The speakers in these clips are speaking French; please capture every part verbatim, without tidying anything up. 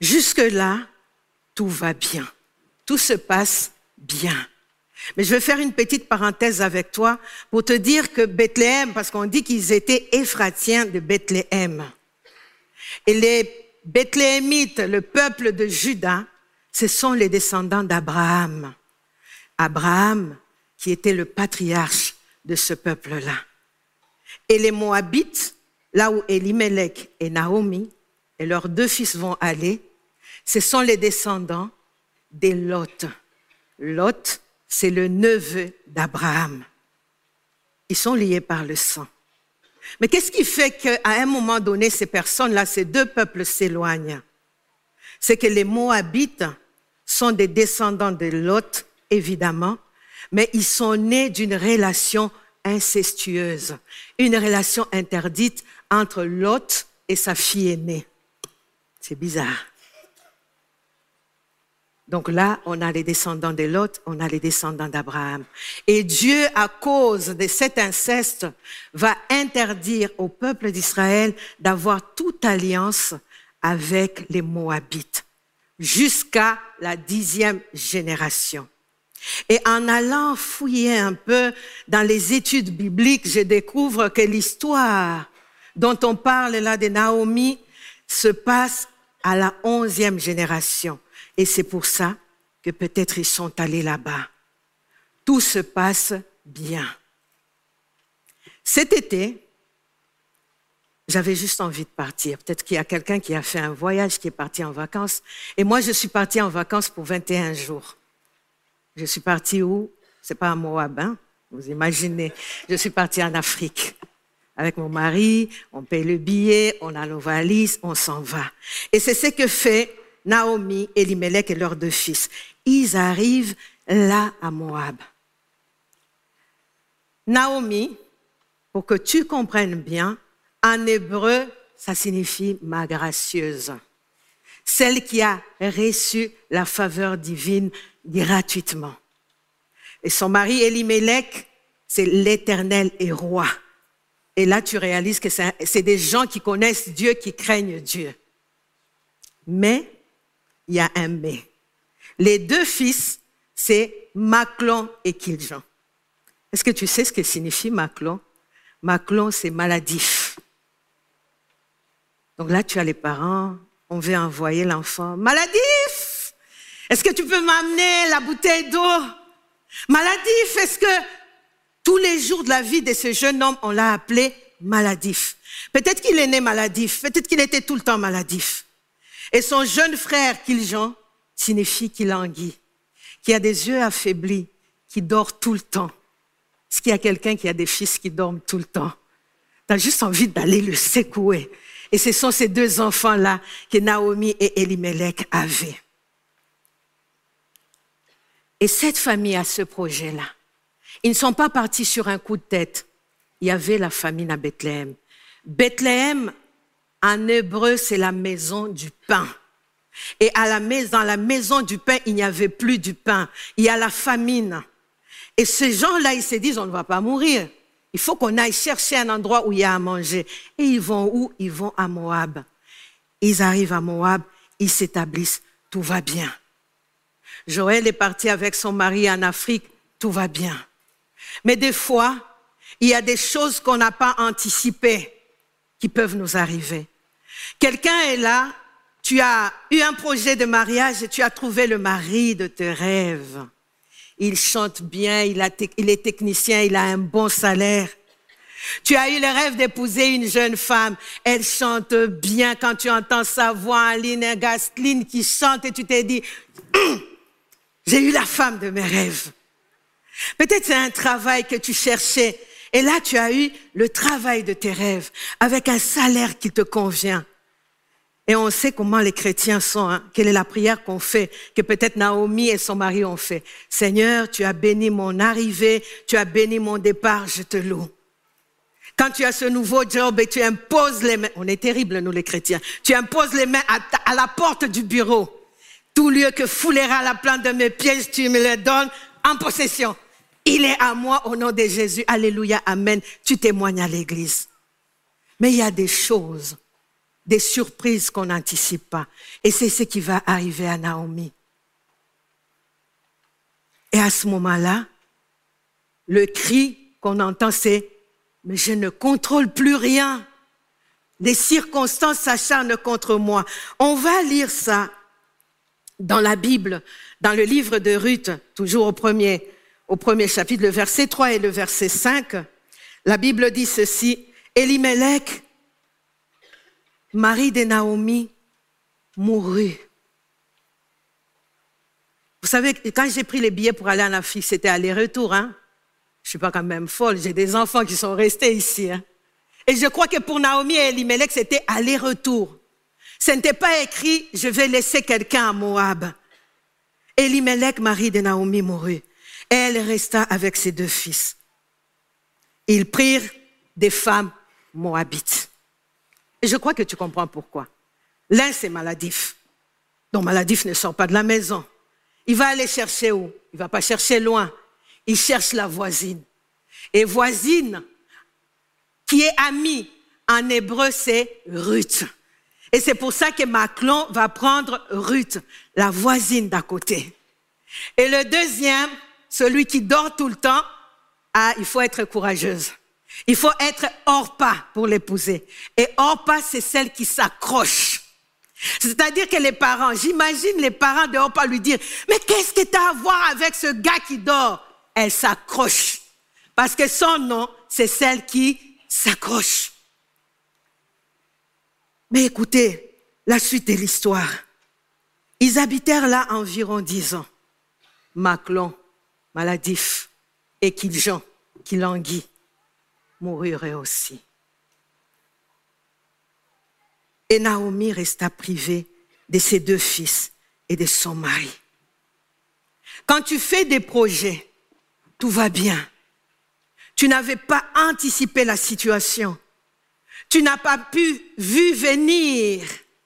Jusque-là, tout va bien. Tout se passe bien. Mais je vais faire une petite parenthèse avec toi pour te dire que Bethléem, parce qu'on dit qu'ils étaient Éphratiens de Bethléem. Et les Bethléemites, le peuple de Juda, ce sont les descendants d'Abraham. Abraham, qui était le patriarche de ce peuple-là. Et les Moabites, là où Elimelech et Naomi et leurs deux fils vont aller, ce sont les descendants des Lot. Lot, c'est le neveu d'Abraham. Ils sont liés par le sang. Mais qu'est-ce qui fait qu'à un moment donné, ces personnes-là, ces deux peuples s'éloignent? C'est que les Moabites sont des descendants de Lot, évidemment, mais ils sont nés d'une relation incestueuse, une relation interdite entre Lot et sa fille aînée. C'est bizarre. Donc là, on a les descendants de Lot, on a les descendants d'Abraham. Et Dieu, à cause de cet inceste, va interdire au peuple d'Israël d'avoir toute alliance avec les Moabites, jusqu'à la dixième génération. Et en allant fouiller un peu dans les études bibliques, je découvre que l'histoire dont on parle là de Naomi se passe à la onzième génération. Et c'est pour ça que peut-être ils sont allés là-bas. Tout se passe bien. Cet été, j'avais juste envie de partir. Peut-être qu'il y a quelqu'un qui a fait un voyage, qui est parti en vacances. Et moi, je suis partie en vacances pour vingt et un jours. Je suis partie où? C'est pas à Moab, hein? Vous imaginez. Je suis partie en Afrique. Avec mon mari, on paye le billet, on a nos valises, on s'en va. Et c'est ce que fait Naomi, Elimelech et leurs deux fils. Ils arrivent là à Moab. Naomi, pour que tu comprennes bien, en hébreu, ça signifie ma gracieuse. Celle qui a reçu la faveur divine gratuitement. Et son mari Elimelech, c'est l'Éternel et roi. Et là, tu réalises que c'est, c'est des gens qui connaissent Dieu, qui craignent Dieu. Mais, il y a un mais. Les deux fils, c'est Machlon et Kiljon. Est-ce que tu sais ce que signifie Machlon? Machlon, c'est maladif. Donc là, tu as les parents, on veut envoyer l'enfant. Maladif! Est-ce que tu peux m'amener la bouteille d'eau? Maladif, est-ce que tous les jours de la vie de ce jeune homme, on l'a appelé maladif? Peut-être qu'il est né maladif, peut-être qu'il était tout le temps maladif. Et son jeune frère, Kiljon, signifie qu'il languit, qui a des yeux affaiblis, qui dort tout le temps. Est-ce qu'il y a quelqu'un qui a des fils qui dorment tout le temps? Tu as juste envie d'aller le secouer. Et ce sont ces deux enfants-là que Naomi et Elimelech avaient. Et cette famille a ce projet-là. Ils ne sont pas partis sur un coup de tête. Il y avait la famine à Bethléem. Bethléem, en hébreu, c'est la maison du pain. Et à la maison, dans la maison du pain, il n'y avait plus du pain. Il y a la famine. Et ces gens-là, ils se disent, on ne va pas mourir. Il faut qu'on aille chercher un endroit où il y a à manger. Et ils vont où? Ils vont à Moab. Ils arrivent à Moab, ils s'établissent, tout va bien. Joël est parti avec son mari en Afrique, tout va bien. Mais des fois, il y a des choses qu'on n'a pas anticipées qui peuvent nous arriver. Quelqu'un est là, tu as eu un projet de mariage et tu as trouvé le mari de tes rêves. Il chante bien, il, a te- il est technicien, il a un bon salaire. Tu as eu le rêve d'épouser une jeune femme. Elle chante bien quand tu entends sa voix, Aline Gastline qui chante et tu t'es dit, j'ai eu la femme de mes rêves. Peut-être c'est un travail que tu cherchais. Et là, tu as eu le travail de tes rêves avec un salaire qui te convient. Et on sait comment les chrétiens sont, hein? Quelle est la prière qu'on fait, que peut-être Naomi et son mari ont fait. Seigneur, tu as béni mon arrivée, tu as béni mon départ, je te loue. Quand tu as ce nouveau job et tu imposes les mains, on est terribles nous les chrétiens, tu imposes les mains à, ta, à la porte du bureau. Tout lieu que foulera la plante de mes pieds, tu me le donnes en possession. Il est à moi au nom de Jésus. Alléluia, amen. Tu témoignes à l'église. Mais il y a des choses des surprises qu'on n'anticipe pas. Et c'est ce qui va arriver à Naomi. Et à ce moment-là, le cri qu'on entend, c'est « Mais je ne contrôle plus rien. Les circonstances s'acharnent contre moi. » On va lire ça dans la Bible, dans le livre de Ruth, toujours au premier, au premier chapitre, le verset trois et le verset cinq. La Bible dit ceci, « Elimelech, mari de Naomi, mourut. » Vous savez, quand j'ai pris les billets pour aller en Afrique, c'était aller-retour. Hein? Je ne suis pas quand même folle, j'ai des enfants qui sont restés ici. Hein? Et je crois que pour Naomi et Elimelech, c'était aller-retour. Ce n'était pas écrit « je vais laisser quelqu'un à Moab ». Elimelech, mari de Naomi, mourut. Et elle resta avec ses deux fils. Ils prirent des femmes moabites. Et je crois que tu comprends pourquoi. L'un, c'est maladif. Donc, maladif ne sort pas de la maison. Il va aller chercher où? Il ne va pas chercher loin. Il cherche la voisine. Et voisine, qui est amie, en hébreu, c'est Ruth. Et c'est pour ça que Maclon va prendre Ruth, la voisine d'à côté. Et le deuxième, celui qui dort tout le temps, ah, il faut être courageuse. Il faut être Orpa pour l'épouser. Et Orpa, c'est celle qui s'accroche. C'est-à-dire que les parents, j'imagine les parents de Orpa lui dire « Mais qu'est-ce que tu as à voir avec ce gars qui dort ?» Elle s'accroche. Parce que son nom, c'est celle qui s'accroche. Mais écoutez, la suite de l'histoire. Ils habitèrent là environ dix ans. Maclon, maladif, et Kiljan, qui languit, moururent aussi. Et Naomi resta privée de ses deux fils et de son mari. Quand tu fais des projets, tout va bien. Tu n'avais pas anticipé la situation. Tu n'as pas pu vu venir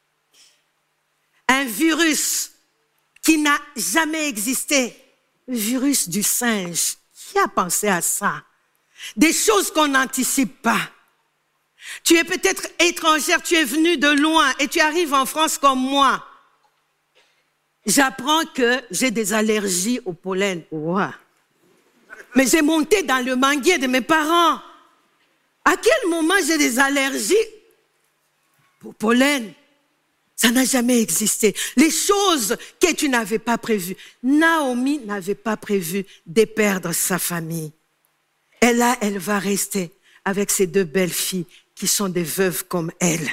un virus qui n'a jamais existé. Le virus du singe. Qui a pensé à ça? Des choses qu'on n'anticipe pas. Tu es peut-être étrangère, tu es venue de loin et tu arrives en France comme moi. J'apprends que j'ai des allergies au pollen. Wow. Mais j'ai monté dans le manguier de mes parents. À quel moment j'ai des allergies au pollen? Ça n'a jamais existé. Les choses que tu n'avais pas prévues. Naomi n'avait pas prévu de perdre sa famille. Et là, elle va rester avec ses deux belles filles qui sont des veuves comme elle.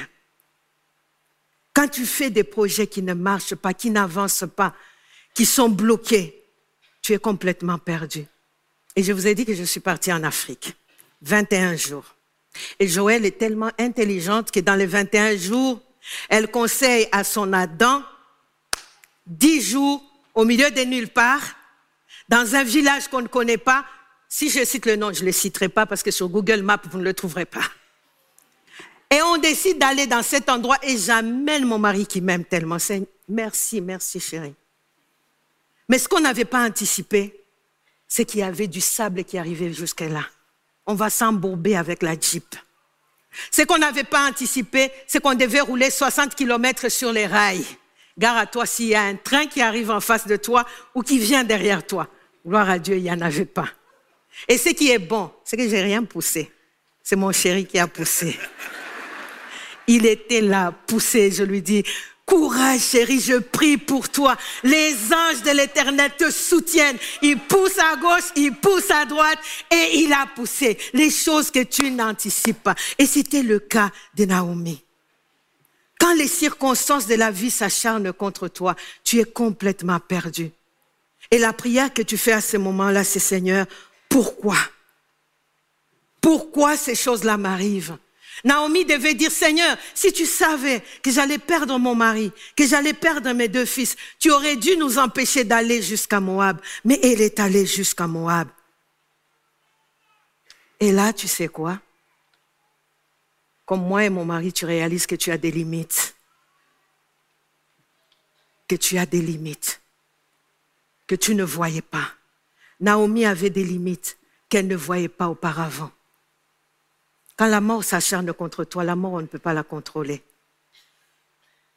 Quand tu fais des projets qui ne marchent pas, qui n'avancent pas, qui sont bloqués, tu es complètement perdu. Et je vous ai dit que je suis partie en Afrique, vingt et un jours. Et Joëlle est tellement intelligente que dans les vingt et un jours, elle conseille à son Adam dix jours au milieu de nulle part, dans un village qu'on ne connaît pas. Si je cite le nom, je ne le citerai pas parce que sur Google Maps, vous ne le trouverez pas. Et on décide d'aller dans cet endroit et j'amène mon mari qui m'aime tellement. C'est merci, merci chérie. Mais ce qu'on n'avait pas anticipé, c'est qu'il y avait du sable qui arrivait jusqu'à là. On va s'embourber avec la Jeep. Ce qu'on n'avait pas anticipé, c'est qu'on devait rouler soixante kilomètres sur les rails. Gare à toi s'il y a un train qui arrive en face de toi ou qui vient derrière toi. Gloire à Dieu, il n'y en avait pas. Et ce qui est bon, c'est que j'ai rien poussé. C'est mon chéri qui a poussé. Il était là, poussé, je lui dis, courage chérie, je prie pour toi. Les anges de l'Éternel te soutiennent. Il pousse à gauche, il pousse à droite et il a poussé les choses que tu n'anticipes pas. Et c'était le cas de Naomi. Quand les circonstances de la vie s'acharnent contre toi, tu es complètement perdu. Et la prière que tu fais à ce moment-là, c'est Seigneur, pourquoi? Pourquoi ces choses-là m'arrivent? Naomi devait dire, Seigneur, si tu savais que j'allais perdre mon mari, que j'allais perdre mes deux fils, tu aurais dû nous empêcher d'aller jusqu'à Moab. Mais elle est allée jusqu'à Moab. Et là, tu sais quoi? Comme moi et mon mari, tu réalises que tu as des limites. Que tu as des limites. Que tu ne voyais pas. Naomi avait des limites qu'elle ne voyait pas auparavant. Quand la mort s'acharne contre toi, la mort, on ne peut pas la contrôler.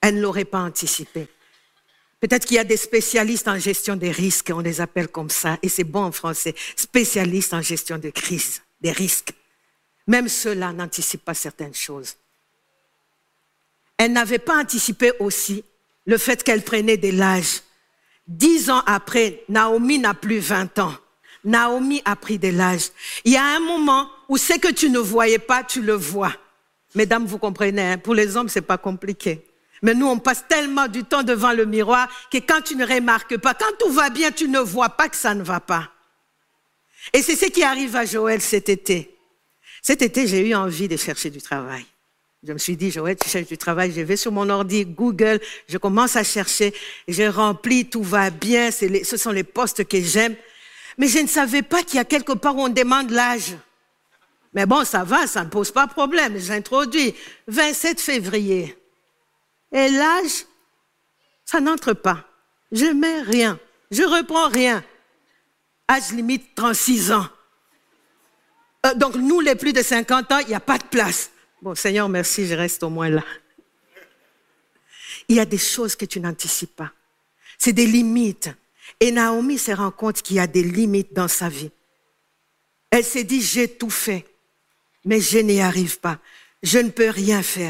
Elle ne l'aurait pas anticipé. Peut-être qu'il y a des spécialistes en gestion des risques, on les appelle comme ça, et c'est bon en français, spécialistes en gestion de crise, des risques. Même ceux-là n'anticipent pas certaines choses. Elle n'avait pas anticipé aussi le fait qu'elle prenait de l'âge. Dix ans après, Naomi n'a plus vingt ans. Naomi a pris de l'âge. Il y a un moment où ce que tu ne voyais pas, tu le vois. Mesdames, vous comprenez, hein? Pour les hommes, c'est pas compliqué. Mais nous, on passe tellement du temps devant le miroir que quand tu ne remarques pas, quand tout va bien, tu ne vois pas que ça ne va pas. Et c'est ce qui arrive à Joël cet été. Cet été, j'ai eu envie de chercher du travail. Je me suis dit, Joël, tu cherches du travail, je vais sur mon ordi, Google, je commence à chercher, je remplis, tout va bien, c'est les, ce sont les postes que j'aime. Mais je ne savais pas qu'il y a quelque part où on demande l'âge. Mais bon, ça va, ça ne pose pas de problème. J'introduis vingt-sept février. Et l'âge, ça n'entre pas. Je mets rien. Je reprends rien. Âge limite trente-six ans. Euh, donc nous, les plus de cinquante ans, il n'y a pas de place. Bon, Seigneur, merci, je reste au moins là. Il y a des choses que tu n'anticipes pas. C'est des limites. Et Naomi se rend compte qu'il y a des limites dans sa vie. Elle s'est dit, j'ai tout fait, mais je n'y arrive pas. Je ne peux rien faire.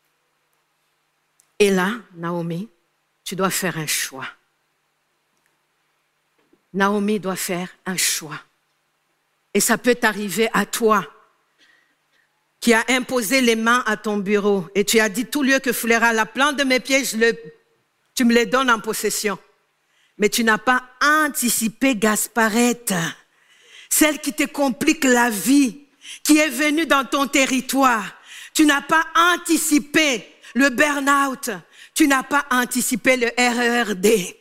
Et là, Naomi, tu dois faire un choix. Naomi doit faire un choix. Et ça peut t'arriver à toi, qui a imposé les mains à ton bureau et tu as dit, tout lieu que foulera la plante de mes pieds, je le, tu me les donnes en possession. Mais tu n'as pas anticipé Gasparette, celle qui te complique la vie, qui est venue dans ton territoire. Tu n'as pas anticipé le burn-out. Tu n'as pas anticipé le R E R D.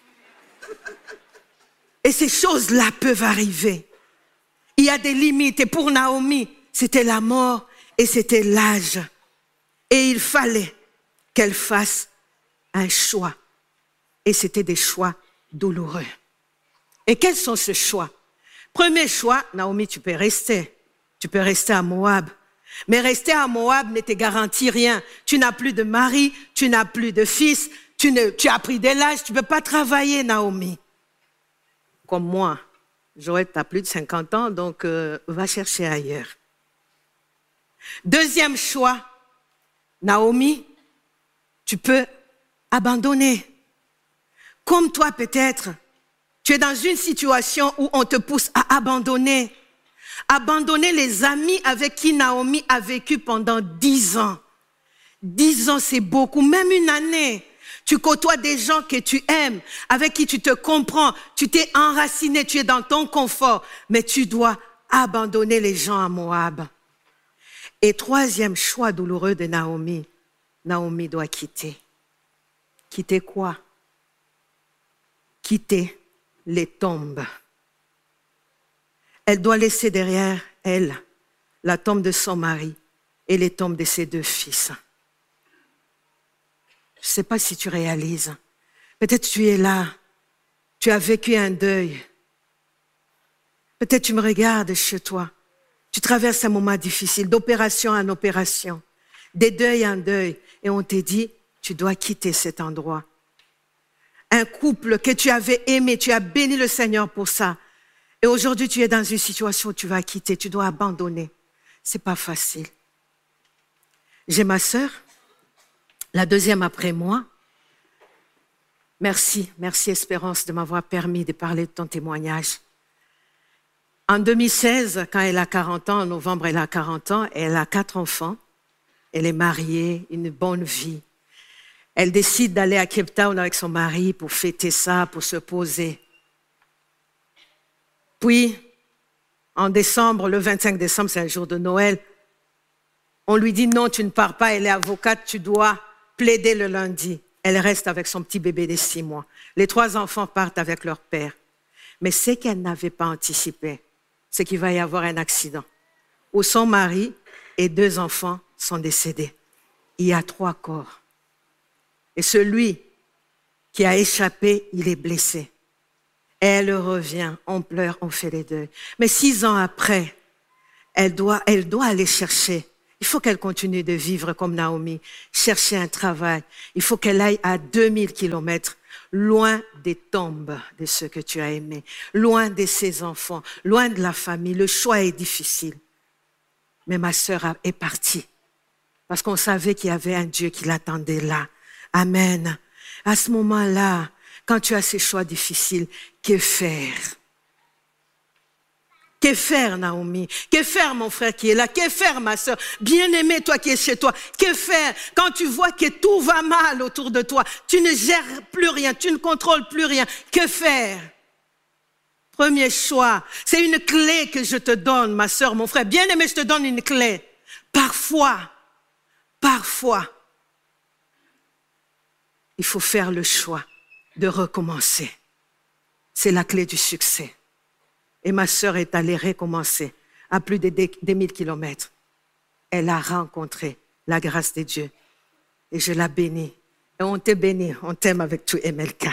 Et ces choses-là peuvent arriver. Il y a des limites. Et pour Naomi, c'était la mort et c'était l'âge. Et il fallait qu'elle fasse un choix. Et c'était des choix douloureux. Et quels sont ces choix? Premier choix, Naomi, tu peux rester. Tu peux rester à Moab. Mais rester à Moab ne te garantit rien. Tu n'as plus de mari, tu n'as plus de fils, tu, ne, tu as pris de l'âge, tu ne peux pas travailler, Naomi. Comme moi, Joël, tu as plus de cinquante ans, donc euh, va chercher ailleurs. Deuxième choix, Naomi, tu peux abandonner. Comme toi peut-être, tu es dans une situation où on te pousse à abandonner. Abandonner les amis avec qui Naomi a vécu pendant dix ans. Dix ans, c'est beaucoup, même une année. Tu côtoies des gens que tu aimes, avec qui tu te comprends, tu t'es enraciné, tu es dans ton confort, mais tu dois abandonner les gens à Moab. Et troisième choix douloureux de Naomi, Naomi doit quitter. Quitter quoi? Quitter les tombes. Elle doit laisser derrière elle la tombe de son mari et les tombes de ses deux fils. Je ne sais pas si tu réalises. Peut-être tu es là, tu as vécu un deuil. Peut-être tu me regardes chez toi. Tu traverses un moment difficile, d'opération en opération, de deuil en deuil. Et on te dit, tu dois quitter cet endroit. Un couple que tu avais aimé, tu as béni le Seigneur pour ça. Et aujourd'hui, tu es dans une situation où tu vas quitter, tu dois abandonner. C'est pas facile. J'ai ma sœur, la deuxième après moi. Merci, merci Espérance de m'avoir permis de parler de ton témoignage. En deux mille seize, quand elle a quarante ans, en novembre, elle a quarante ans, elle a quatre enfants. Elle est mariée, une bonne vie. Elle décide d'aller à Cape Town avec son mari pour fêter ça, pour se poser. Puis, en décembre, le vingt-cinq décembre, c'est un jour de Noël, on lui dit non, tu ne pars pas, elle est avocate, tu dois plaider le lundi. Elle reste avec son petit bébé de six mois. Les trois enfants partent avec leur père. Mais ce qu'elle n'avait pas anticipé, c'est qu'il va y avoir un accident où son mari et deux enfants sont décédés. Il y a trois corps. Et celui qui a échappé, il est blessé. Elle revient, on pleure, on fait les deuils. Mais six ans après, elle doit, elle doit aller chercher. Il faut qu'elle continue de vivre comme Naomi, chercher un travail. Il faut qu'elle aille à deux mille kilomètres, loin des tombes de ceux que tu as aimés, loin de ses enfants, loin de la famille. Le choix est difficile. Mais ma sœur est partie parce qu'on savait qu'il y avait un Dieu qui l'attendait là. Amen. À ce moment-là, quand tu as ces choix difficiles, que faire? Que faire, Naomi? Que faire, mon frère qui est là? Que faire, ma sœur? Bien-aimée, toi qui es chez toi. Que faire quand tu vois que tout va mal autour de toi? Tu ne gères plus rien, tu ne contrôles plus rien. Que faire? Premier choix, c'est une clé que je te donne, ma sœur, mon frère. Bien-aimé, je te donne une clé. Parfois, parfois, il faut faire le choix de recommencer. C'est la clé du succès. Et ma sœur est allée recommencer à plus de deux mille kilomètres. Elle a rencontré la grâce de Dieu. Et je la bénis. Et on te bénit, on t'aime avec tout M L K.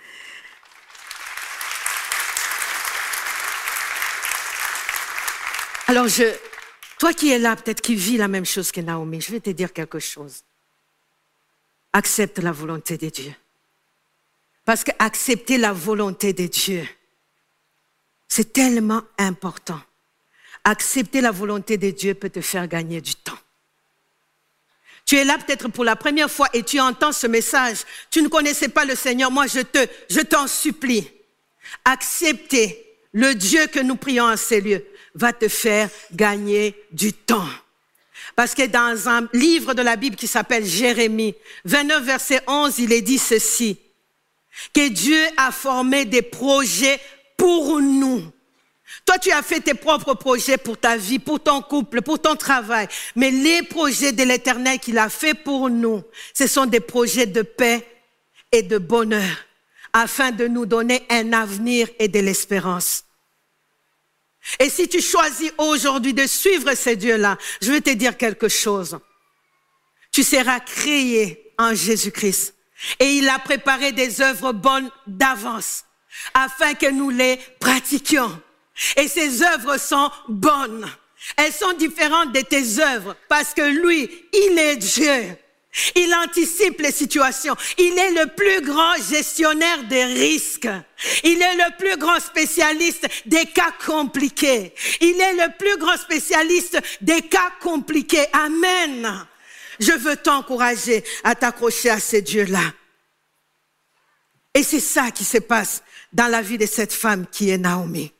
Alors, je, toi qui es là, peut-être qui vis la même chose que Naomi, je vais te dire quelque chose. Accepte la volonté de Dieu. Parce qu'accepter la volonté de Dieu, c'est tellement important. Accepter la volonté de Dieu peut te faire gagner du temps. Tu es là peut-être pour la première fois et tu entends ce message. Tu ne connaissais pas le Seigneur. Moi, je te, je t'en supplie. Accepter le Dieu que nous prions en ces lieux va te faire gagner du temps. Parce que dans un livre de la Bible qui s'appelle Jérémie, vingt-neuf, verset onze, il est dit ceci, que Dieu a formé des projets pour nous. Toi, tu as fait tes propres projets pour ta vie, pour ton couple, pour ton travail. Mais les projets de l'Éternel qu'il a fait pour nous, ce sont des projets de paix et de bonheur, afin de nous donner un avenir et de l'espérance. Et si tu choisis aujourd'hui de suivre ces dieux-là, je vais te dire quelque chose. Tu seras créé en Jésus-Christ. Et il a préparé des œuvres bonnes d'avance, afin que nous les pratiquions. Et ces œuvres sont bonnes. Elles sont différentes de tes œuvres, parce que lui, il est Dieu. Il anticipe les situations. Il est le plus grand gestionnaire des risques. Il est le plus grand spécialiste des cas compliqués. Il est le plus grand spécialiste des cas compliqués. Amen. Je veux t'encourager à t'accrocher à ces dieux-là. Et c'est ça qui se passe dans la vie de cette femme qui est Naomi.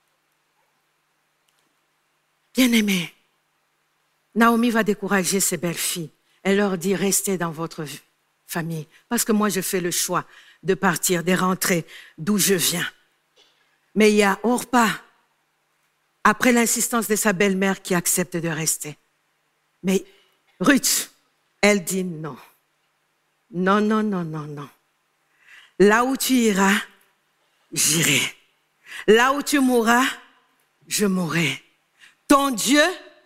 Bien-aimée, Naomi va décourager ses belles-filles. Elle leur dit, restez dans votre famille. Parce que moi, je fais le choix de partir, de rentrer d'où je viens. Mais il y a Orpa, après l'insistance de sa belle-mère, qui accepte de rester. Mais Ruth, elle dit non. Non, non, non, non, non. Là où tu iras, j'irai. Là où tu mourras, je mourrai. Ton Dieu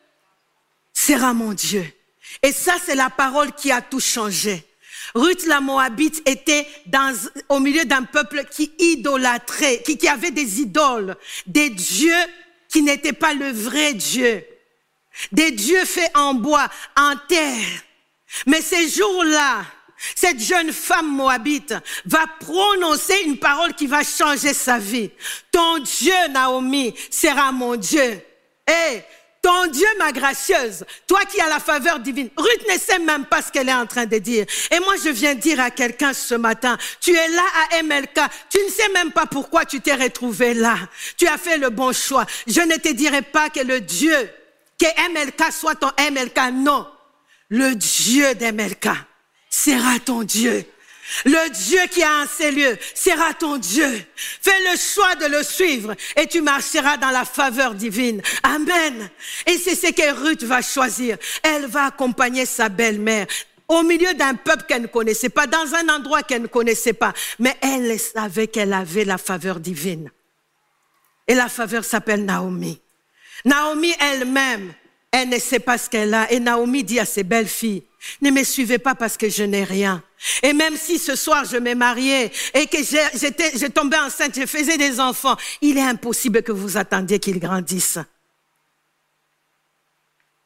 sera mon Dieu. Et ça, c'est la parole qui a tout changé. Ruth la Moabite était dans, au milieu d'un peuple qui idolâtrait, qui, qui avait des idoles, des dieux qui n'étaient pas le vrai Dieu, des dieux faits en bois, en terre. Mais ces jours-là, cette jeune femme moabite va prononcer une parole qui va changer sa vie. Ton Dieu, Naomi, sera mon Dieu. Et ton Dieu, ma gracieuse, toi qui as la faveur divine. Ruth ne sait même pas ce qu'elle est en train de dire. Et moi, je viens dire à quelqu'un ce matin, tu es là à M L K, tu ne sais même pas pourquoi tu t'es retrouvé là. Tu as fait le bon choix. Je ne te dirai pas que le Dieu, que M L K soit ton M L K, non. Le Dieu d'M L K sera ton Dieu. Le Dieu qui a en ces lieux sera ton Dieu. Fais le choix de le suivre et tu marcheras dans la faveur divine. Amen. Et c'est ce que Ruth va choisir. Elle va accompagner sa belle-mère au milieu d'un peuple qu'elle ne connaissait pas, dans un endroit qu'elle ne connaissait pas. Mais elle savait qu'elle avait la faveur divine. Et la faveur s'appelle Naomi. Naomi elle-même, elle ne sait pas ce qu'elle a. Et Naomi dit à ses belles filles, ne me suivez pas parce que je n'ai rien. Et même si ce soir je m'ai mariée et que j'étais, je tombais enceinte, je faisais des enfants, il est impossible que vous attendiez qu'ils grandissent.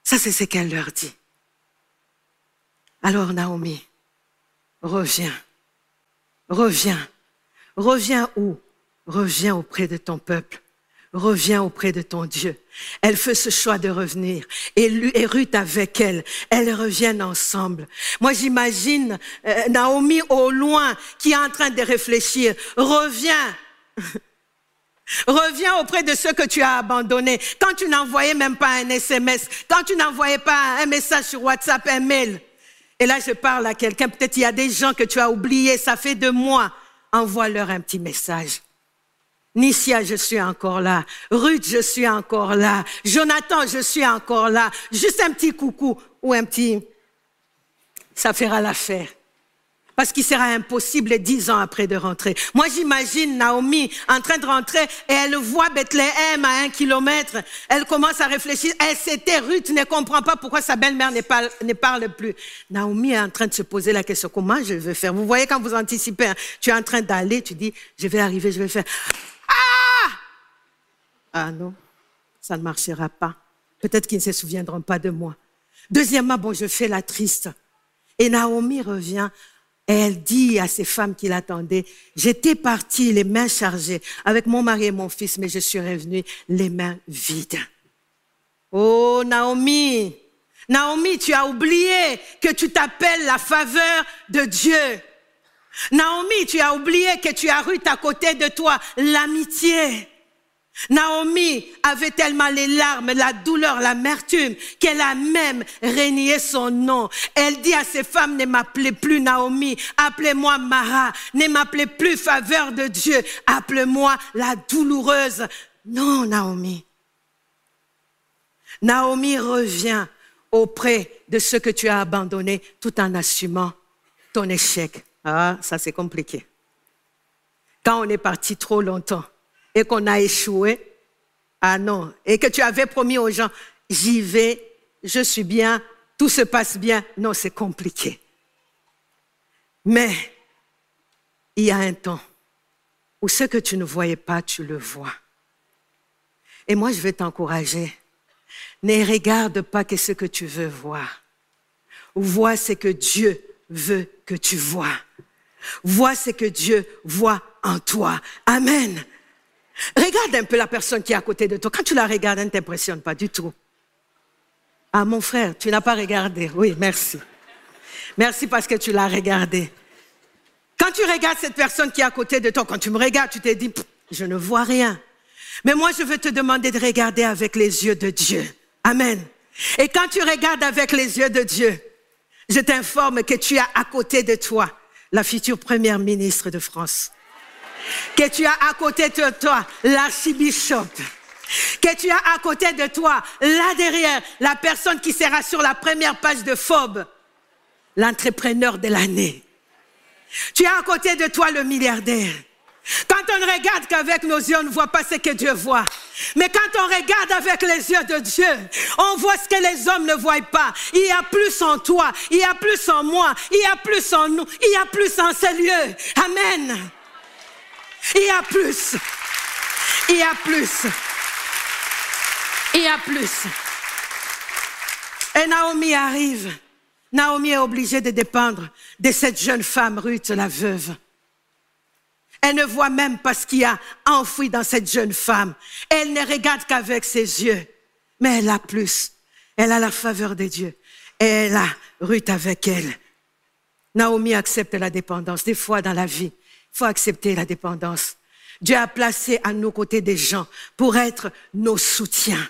Ça, c'est ce qu'elle leur dit. Alors, Naomi, reviens, reviens, reviens où? Reviens auprès de ton peuple, reviens auprès de ton Dieu. Elle fait ce choix de revenir et Ruth avec elle, elles reviennent ensemble. Moi, j'imagine euh, Naomi au loin qui est en train de réfléchir. Reviens. Reviens auprès de ceux que tu as abandonnés. Quand tu n'envoyais même pas un S M S, quand tu n'envoyais pas un message sur WhatsApp, un mail. Et là, je parle à quelqu'un, peut-être il y a des gens que tu as oubliés, ça fait deux mois. Envoie-leur un petit message. Nicia, je suis encore là. Ruth, je suis encore là. Jonathan, je suis encore là. Juste un petit coucou ou un petit... Ça fera l'affaire. Parce qu'il sera impossible dix ans après de rentrer. Moi, j'imagine Naomi en train de rentrer et elle voit Bethléem à un kilomètre. Elle commence à réfléchir. Elle s'était Ruth, ne comprend pas pourquoi sa belle-mère ne parle, ne parle plus. Naomi est en train de se poser la question, comment je vais faire? Vous voyez quand vous anticipez, hein, tu es en train d'aller, tu dis, je vais arriver, je vais faire... Ah! Ah non, ça ne marchera pas. Peut-être qu'ils ne se souviendront pas de moi. Deuxièmement, bon, je fais la triste. Et Naomi revient. Et elle dit à ces femmes qui l'attendaient, j'étais partie les mains chargées avec mon mari et mon fils, mais je suis revenue les mains vides. Oh Naomi, Naomi, tu as oublié que tu t'appelles la faveur de Dieu. Naomi, tu as oublié que tu as Ruth à côté de toi, l'amitié. Naomi avait tellement les larmes, la douleur, l'amertume qu'elle a même renié son nom. Elle dit à ses femmes, ne m'appelez plus Naomi, appelez-moi Mara, ne m'appelez plus faveur de Dieu, appelez-moi la douloureuse. Non, Naomi. Naomi revient auprès de ceux que tu as abandonnés tout en assumant ton échec. Ah, ça c'est compliqué. Quand on est parti trop longtemps, et qu'on a échoué, ah non, et que tu avais promis aux gens, j'y vais, je suis bien, tout se passe bien. Non, c'est compliqué. Mais il y a un temps où ce que tu ne voyais pas, tu le vois. Et moi, je vais t'encourager. Ne regarde pas que ce que tu veux voir. Vois ce que Dieu veut que tu vois. Vois ce que Dieu voit en toi. Amen. Regarde un peu la personne qui est à côté de toi. Quand tu la regardes, elle ne t'impressionne pas du tout. Ah, mon frère, tu n'as pas regardé. Oui, merci. Merci parce que tu l'as regardé. Quand tu regardes cette personne qui est à côté de toi, quand tu me regardes, tu te dis, je ne vois rien. Mais moi, je veux te demander de regarder avec les yeux de Dieu. Amen. Et quand tu regardes avec les yeux de Dieu, je t'informe que tu as à côté de toi la future première ministre de France. Que tu as à côté de toi l'archibishop, que tu as à côté de toi, là derrière, la personne qui sera sur la première page de Forbes, l'entrepreneur de l'année. Tu as à côté de toi le milliardaire. Quand on ne regarde qu'avec nos yeux, on ne voit pas ce que Dieu voit. Mais quand on regarde avec les yeux de Dieu, on voit ce que les hommes ne voient pas. Il y a plus en toi, il y a plus en moi, il y a plus en nous, il y a plus en ces lieux. Amen. Il y a plus. Il y a plus. Il y a plus. Et Naomi arrive. Naomi est obligée de dépendre de cette jeune femme, Ruth, la veuve. Elle ne voit même pas ce qu'il y a enfoui dans cette jeune femme. Elle ne regarde qu'avec ses yeux. Mais elle a plus. Elle a la faveur de Dieu. Et elle a Ruth avec elle. Naomi accepte la dépendance. Des fois dans la vie, il faut accepter la dépendance. Dieu a placé à nos côtés des gens pour être nos soutiens.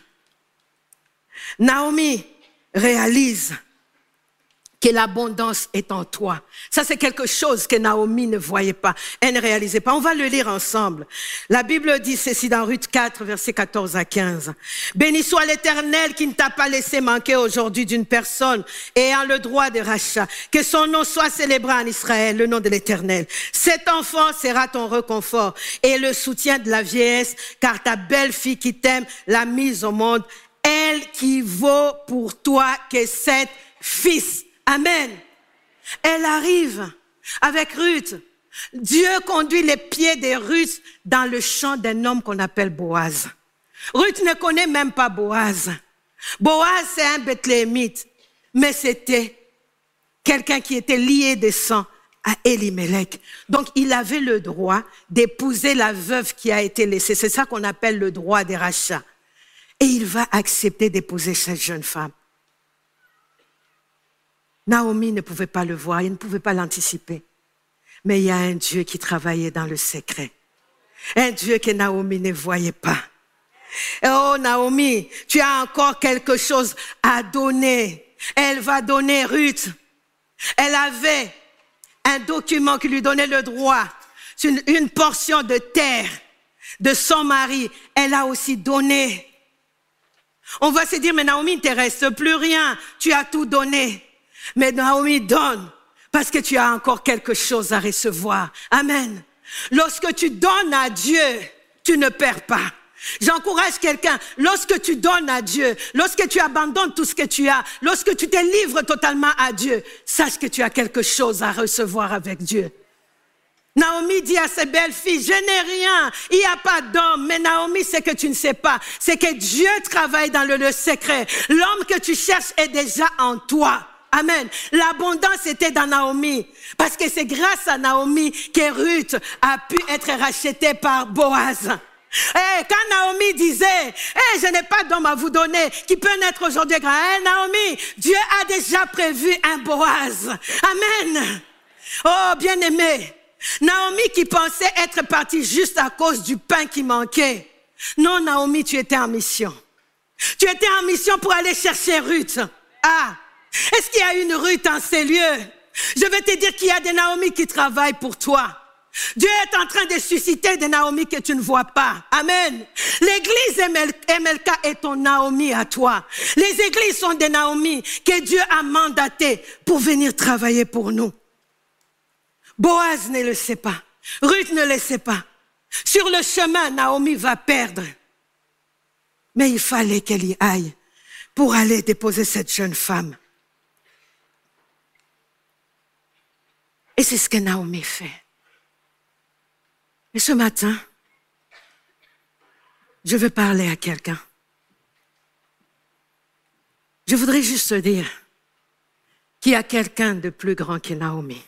Naomi réalise que l'abondance est en toi. Ça, c'est quelque chose que Naomi ne voyait pas. Elle ne réalisait pas. On va le lire ensemble. La Bible dit ceci dans Ruth quatre, versets quatorze à quinze. « Béni soit l'Éternel qui ne t'a pas laissé manquer aujourd'hui d'une personne ayant le droit de rachat. Que son nom soit célébré en Israël, le nom de l'Éternel. Cet enfant sera ton réconfort et le soutien de la vieillesse, car ta belle-fille qui t'aime l'a mise au monde, elle qui vaut pour toi que sept fils. » Amen. Elle arrive avec Ruth. Dieu conduit les pieds de Ruth dans le champ d'un homme qu'on appelle Boaz. Ruth ne connaît même pas Boaz. Boaz, c'est un Bethléemite, mais c'était quelqu'un qui était lié de sang à Elimelech. Donc, il avait le droit d'épouser la veuve qui a été laissée. C'est ça qu'on appelle le droit des rachats. Et il va accepter d'épouser cette jeune femme. Naomi ne pouvait pas le voir, il ne pouvait pas l'anticiper. Mais il y a un Dieu qui travaillait dans le secret. Un Dieu que Naomi ne voyait pas. Oh Naomi, tu as encore quelque chose à donner. Elle va donner Ruth. Elle avait un document qui lui donnait le droit, une, une portion de terre de son mari. Elle a aussi donné. On va se dire, mais Naomi, il ne te reste plus rien. Tu as tout donné. Mais Naomi donne parce que tu as encore quelque chose à recevoir. Amen. Lorsque tu donnes à Dieu, tu ne perds pas. J'encourage quelqu'un, lorsque tu donnes à Dieu, lorsque tu abandonnes tout ce que tu as, lorsque tu te livres totalement à Dieu, sache que tu as quelque chose à recevoir avec Dieu. Naomi dit à ses belles filles, je n'ai rien, il n'y a pas d'homme. Mais Naomi, c'est que tu ne sais pas, c'est que Dieu travaille dans le lieu secret. L'homme que tu cherches est déjà en toi. Amen. L'abondance était dans Naomi. Parce que c'est grâce à Naomi que Ruth a pu être rachetée par Boaz. Hey, quand Naomi disait, hey, je n'ai pas d'homme à vous donner qui peut naître aujourd'hui grand. Hey, Naomi, Dieu a déjà prévu un Boaz. Amen. Oh, bien-aimé. Naomi qui pensait être partie juste à cause du pain qui manquait. Non, Naomi, tu étais en mission. Tu étais en mission pour aller chercher Ruth. Ah, est-ce qu'il y a une Ruth en ces lieux? Je vais te dire qu'il y a des Naomi qui travaillent pour toi. Dieu est en train de susciter des Naomi que tu ne vois pas. Amen. L'église M L K est ton Naomi à toi. Les églises sont des Naomi que Dieu a mandaté pour venir travailler pour nous. Boaz ne le sait pas. Ruth ne le sait pas. Sur le chemin, Naomi va perdre. Mais il fallait qu'elle y aille pour aller déposer cette jeune femme. Et c'est ce que Naomi fait. Et ce matin, je veux parler à quelqu'un. Je voudrais juste te dire qu'il y a quelqu'un de plus grand que Naomi.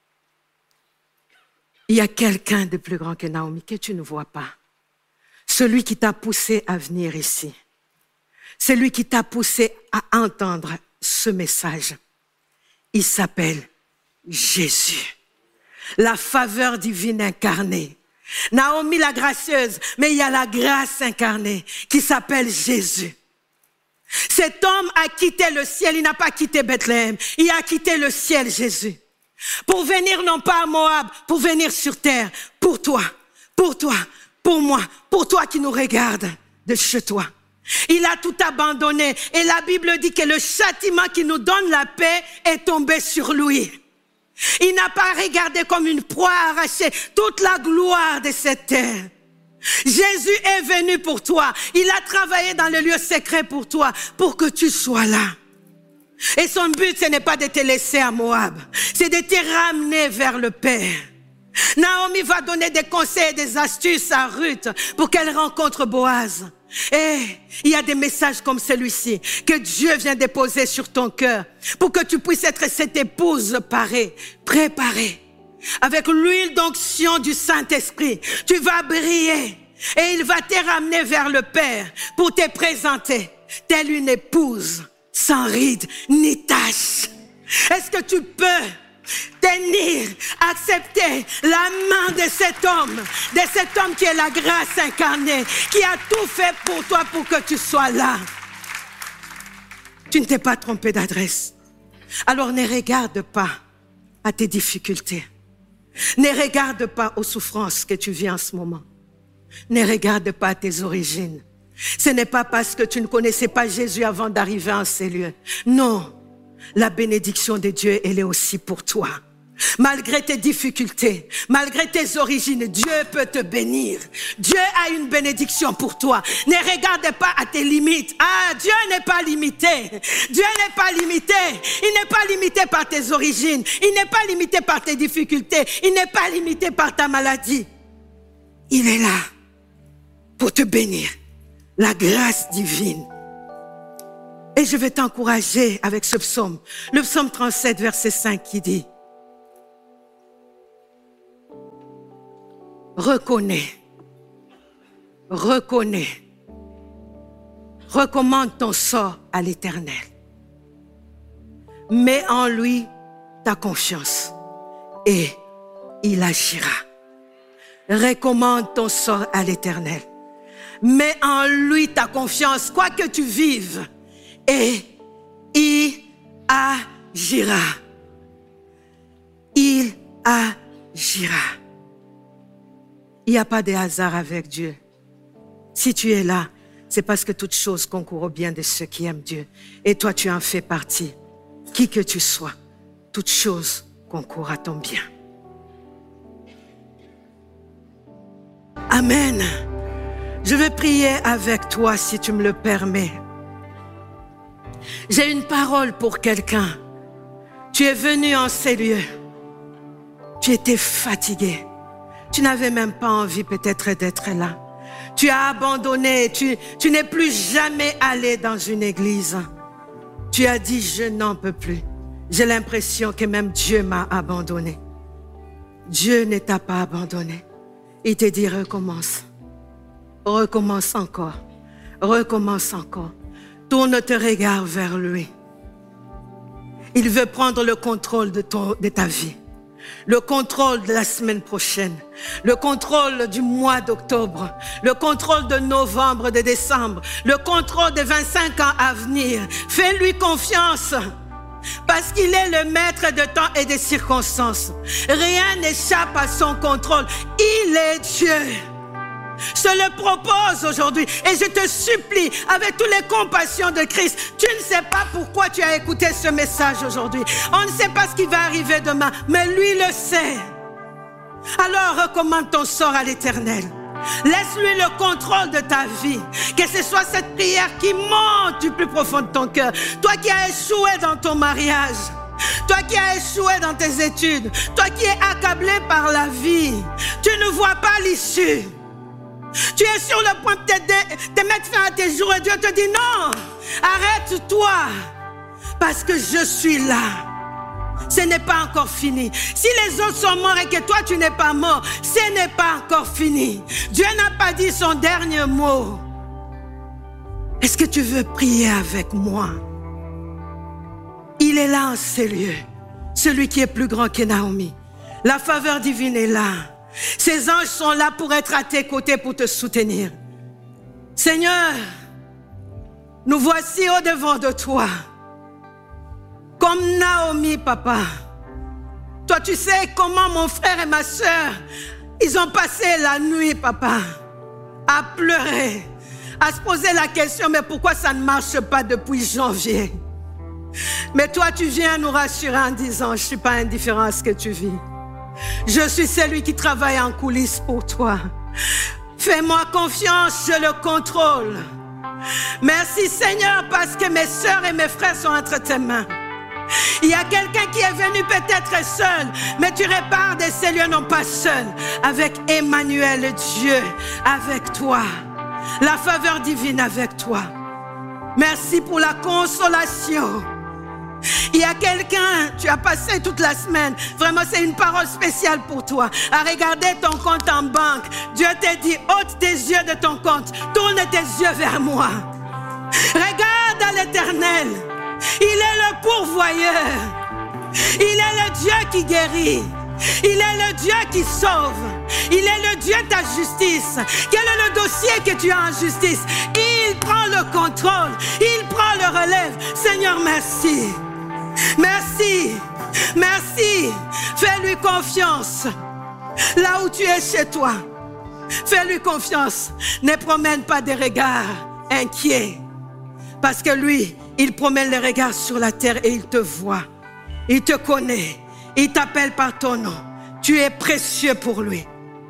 Il y a quelqu'un de plus grand que Naomi que tu ne vois pas. Celui qui t'a poussé à venir ici. Celui qui t'a poussé à entendre ce message. Il s'appelle Jésus. La faveur divine incarnée. Naomi la gracieuse, mais il y a la grâce incarnée qui s'appelle Jésus. Cet homme a quitté le ciel, il n'a pas quitté Bethléem, il a quitté le ciel, Jésus. Pour venir non pas à Moab, pour venir sur terre, pour toi, pour toi, pour moi, pour toi qui nous regardes de chez toi. Il a tout abandonné et la Bible dit que le châtiment qui nous donne la paix est tombé sur lui. Il n'a pas regardé comme une proie arrachée toute la gloire de cette terre. Jésus est venu pour toi. Il a travaillé dans le lieu secret pour toi, pour que tu sois là. Et son but, ce n'est pas de te laisser à Moab, c'est de te ramener vers le Père. Naomi va donner des conseils et des astuces à Ruth pour qu'elle rencontre Boaz. Et il y a des messages comme celui-ci que Dieu vient déposer sur ton cœur pour que tu puisses être cette épouse parée, préparée. Avec l'huile d'onction du Saint-Esprit, tu vas briller et il va te ramener vers le Père pour te présenter telle une épouse sans rides ni taches. Est-ce que tu peux tenir, accepter la main de cet homme, de cet homme qui est la grâce incarnée, qui a tout fait pour toi pour que tu sois là? Tu ne t'es pas trompé d'adresse. Alors ne regarde pas à tes difficultés. Ne regarde pas aux souffrances que tu vis en ce moment. Ne regarde pas à tes origines. Ce n'est pas parce que tu ne connaissais pas Jésus avant d'arriver en ces lieux. Non. La bénédiction de Dieu, elle est aussi pour toi. Malgré tes difficultés, malgré tes origines, Dieu peut te bénir. Dieu a une bénédiction pour toi. Ne regarde pas à tes limites. Ah, Dieu n'est pas limité. Dieu n'est pas limité. Il n'est pas limité par tes origines. Il n'est pas limité par tes difficultés. Il n'est pas limité par ta maladie. Il est là pour te bénir. La grâce divine Et je vais t'encourager avec ce psaume. Le psaume trente-sept, verset cinq qui dit, reconnais, reconnais, recommande ton sort à l'Éternel. Mets en lui ta confiance et il agira. Recommande ton sort à l'Éternel. Mets en lui ta confiance, quoi que tu vives, et il agira. Il agira. Il n'y a pas de hasard avec Dieu. Si tu es là, c'est parce que toute chose concourt au bien de ceux qui aiment Dieu. Et toi, tu en fais partie. Qui que tu sois, toute chose concourt à ton bien. Amen. Je vais prier avec toi si tu me le permets. J'ai une parole pour quelqu'un. Tu es venu en ces lieux. Tu étais fatigué. Tu n'avais même pas envie peut-être d'être là. Tu as abandonné. Tu, tu n'es plus jamais allé dans une église. Tu as dit, je n'en peux plus. J'ai l'impression que même Dieu m'a abandonné. Dieu ne t'a pas abandonné. Il te dit, recommence. Recommence encore. Recommence encore. Tourne tes regards vers lui. Il veut prendre le contrôle de, ton, de ta vie. Le contrôle de la semaine prochaine. Le contrôle du mois d'octobre. Le contrôle de novembre, de décembre. Le contrôle des vingt-cinq ans à venir. Fais-lui confiance. Parce qu'il est le maître de temps et des circonstances. Rien n'échappe à son contrôle. Il est Dieu. Je te le propose aujourd'hui et je te supplie avec toutes les compassions de Christ. Tu ne sais pas pourquoi tu as écouté ce message aujourd'hui. On ne sait pas ce qui va arriver demain, mais lui le sait. Alors recommande ton sort à l'Éternel. Laisse-lui le contrôle de ta vie. Que ce soit cette prière qui monte du plus profond de ton cœur. Toi qui as échoué dans ton mariage. Toi qui as échoué dans tes études. Toi qui es accablé par la vie. Tu ne vois pas l'issue. Tu es sur le point peut-être de, de mettre fin à tes jours et Dieu te dit non, arrête-toi parce que je suis là. Ce n'est pas encore fini. Si les autres sont morts et que toi tu n'es pas mort, ce n'est pas encore fini. Dieu n'a pas dit son dernier mot. Est-ce que tu veux prier avec moi? Il est là en ces lieux, celui qui est plus grand que Naomi. La faveur divine est là. Ces anges sont là pour être à tes côtés, pour te soutenir. Seigneur, nous voici au-devant de toi. Comme Naomi, papa. Toi, tu sais comment mon frère et ma soeur, ils ont passé la nuit, papa, à pleurer, à se poser la question, mais pourquoi ça ne marche pas depuis janvier? Mais toi, tu viens nous rassurer en disant, je ne suis pas indifférent à ce que tu vis. Je suis celui qui travaille en coulisses pour toi. Fais-moi confiance, je le contrôle. Merci Seigneur parce que mes sœurs et mes frères sont entre tes mains. Il y a quelqu'un qui est venu peut-être seul, mais tu répares des ces lieux non pas seul, avec Emmanuel, Dieu avec toi. La faveur divine avec toi. Merci pour la consolation. Il y a quelqu'un, tu as passé toute la semaine, vraiment c'est une parole spéciale pour toi, à regarder ton compte en banque. Dieu t'a dit, ôte tes yeux de ton compte, tourne tes yeux vers moi. Regarde à l'Éternel, il est le pourvoyeur, il est le Dieu qui guérit, il est le Dieu qui sauve, il est le Dieu de ta justice. Quel est le dossier que tu as en justice? Il prend le contrôle, il prend le relève. Seigneur, merci. Merci, merci. Fais-lui confiance. Là où tu es chez toi, fais-lui confiance. Ne promène pas des regards inquiets. Parce que lui, il promène les regards sur la terre et il te voit. Il te connaît. Il t'appelle par ton nom. Tu es précieux pour lui.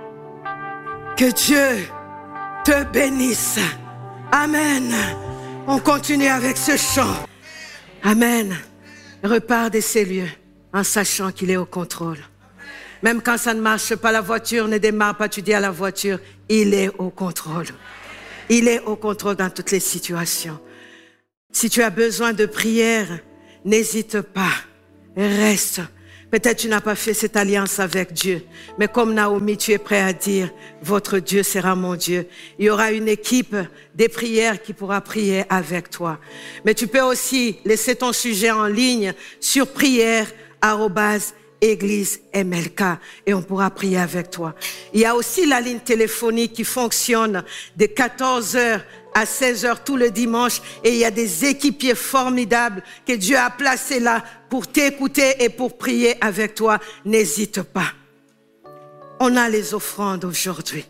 Que Dieu te bénisse. Amen. On continue avec ce chant. Amen. Repars de ces lieux en sachant qu'il est au contrôle. Même quand ça ne marche pas, la voiture ne démarre pas, tu dis à la voiture, il est au contrôle. Il est au contrôle dans toutes les situations. Si tu as besoin de prière, n'hésite pas, reste. Peut-être tu n'as pas fait cette alliance avec Dieu, mais comme Naomi, tu es prêt à dire, votre Dieu sera mon Dieu. Il y aura une équipe des prières qui pourra prier avec toi. Mais tu peux aussi laisser ton sujet en ligne sur prière arobase église M L K et on pourra prier avec toi. Il y a aussi la ligne téléphonique qui fonctionne de quatorze heures à seize heures tous les dimanches et il y a des équipiers formidables que Dieu a placés là pour t'écouter et pour prier avec toi. N'hésite pas. On a les offrandes aujourd'hui.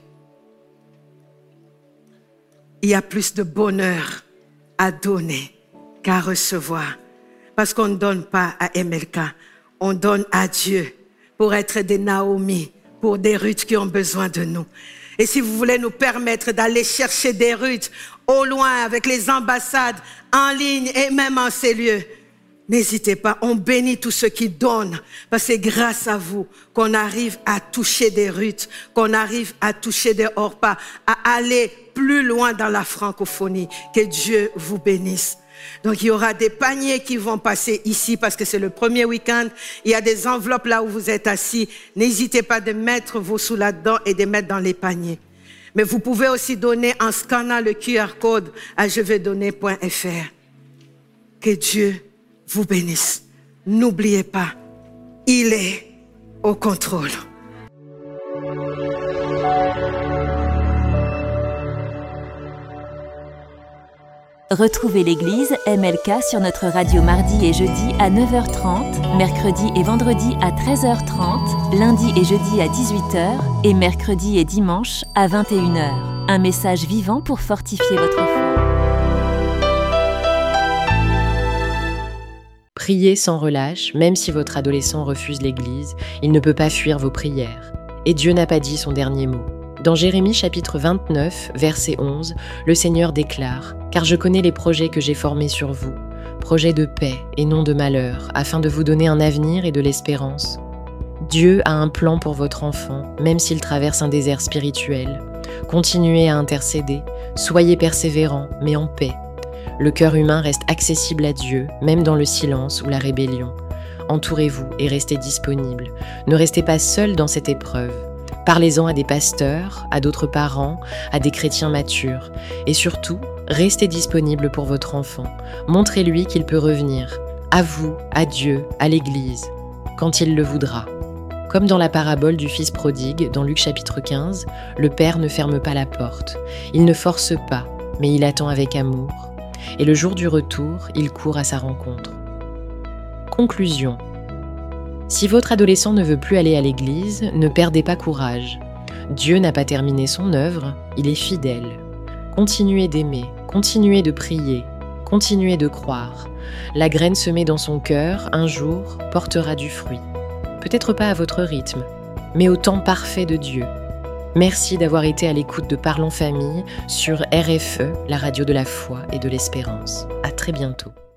Il y a plus de bonheur à donner qu'à recevoir parce qu'on ne donne pas à M L K, on donne à Dieu pour être des Naomi, pour des Ruth qui ont besoin de nous. Et si vous voulez nous permettre d'aller chercher des Ruth au loin avec les ambassades, en ligne et même en ces lieux, n'hésitez pas, on bénit tous ceux qui donnent parce que c'est grâce à vous qu'on arrive à toucher des Ruth, qu'on arrive à toucher des Orpa, à aller plus loin dans la francophonie. Que Dieu vous bénisse. Donc, il y aura des paniers qui vont passer ici parce que c'est le premier week-end. Il y a des enveloppes là où vous êtes assis. N'hésitez pas de mettre vos sous là-dedans et de mettre dans les paniers. Mais vous pouvez aussi donner en scannant le Q R code à je vais donner point F R. Que Dieu vous bénisse. N'oubliez pas, il est au contrôle. Retrouvez l'église M L K sur notre radio mardi et jeudi à neuf heures trente, mercredi et vendredi à treize heures trente, lundi et jeudi à dix-huit heures et mercredi et dimanche à vingt et une heures. Un message vivant pour fortifier votre foi. Priez sans relâche, même si votre adolescent refuse l'église, il ne peut pas fuir vos prières. Et Dieu n'a pas dit son dernier mot. Dans Jérémie chapitre vingt-neuf, verset onze, le Seigneur déclare « Car je connais les projets que j'ai formés sur vous, projets de paix et non de malheur, afin de vous donner un avenir et de l'espérance. » Dieu a un plan pour votre enfant, même s'il traverse un désert spirituel. Continuez à intercéder, soyez persévérants, mais en paix. Le cœur humain reste accessible à Dieu, même dans le silence ou la rébellion. Entourez-vous et restez disponibles. Ne restez pas seul dans cette épreuve. Parlez-en à des pasteurs, à d'autres parents, à des chrétiens matures. Et surtout, restez disponible pour votre enfant. Montrez-lui qu'il peut revenir. À vous, à Dieu, à l'Église, quand il le voudra. Comme dans la parabole du fils prodigue, dans Luc chapitre quinze, le père ne ferme pas la porte. Il ne force pas, mais il attend avec amour. Et le jour du retour, il court à sa rencontre. Conclusion. Si votre adolescent ne veut plus aller à l'église, ne perdez pas courage. Dieu n'a pas terminé son œuvre, il est fidèle. Continuez d'aimer, continuez de prier, continuez de croire. La graine semée dans son cœur, un jour, portera du fruit. Peut-être pas à votre rythme, mais au temps parfait de Dieu. Merci d'avoir été à l'écoute de Parlons Famille sur R F E, la radio de la foi et de l'espérance. À très bientôt.